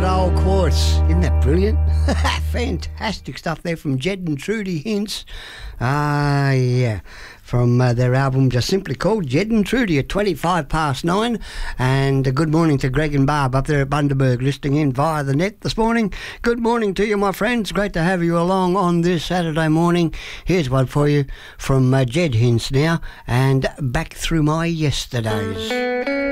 At Old Quartz. Isn't that brilliant? Fantastic stuff there from Jed and Trudy Hints. Yeah. From their album just simply called Jed and Trudy at 9:25. And good morning to Greg and Barb up there at Bundaberg listening in via the net this morning. Good morning to you, my friends. Great to have you along on this Saturday morning. Here's one for you from Jed Hints now, and Back Through My Yesterdays.